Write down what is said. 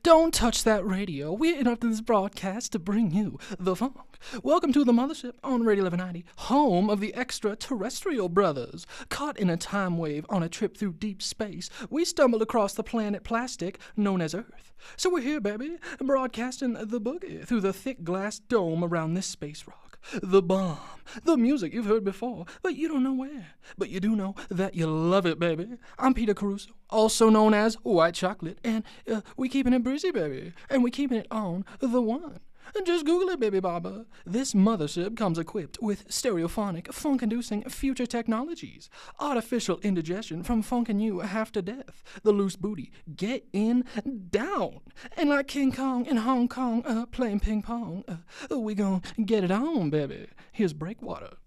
Don't touch that radio. We're interrupting this broadcast to bring you the funk. Welcome to the mothership on Radio 1190, home of the extraterrestrial brothers. Caught in a time wave on a trip through deep space, we stumbled across the planet plastic known as Earth. So we're here, baby, broadcasting the boogie through the thick glass dome around this space rock. The bomb, the music you've heard before, but you don't know where. But you do know that you love it, baby. I'm Peter Caruso, also known as White Chocolate, and we keeping it breezy, baby, and we keeping it on the one. Just Google it, baby baba. This mothership comes equipped with stereophonic, funk-inducing future technologies, artificial indigestion from funking you half to death, the loose booty, get in, down, and like King Kong in Hong Kong, playing ping pong, we gon' get it on, baby. Here's Breakwater.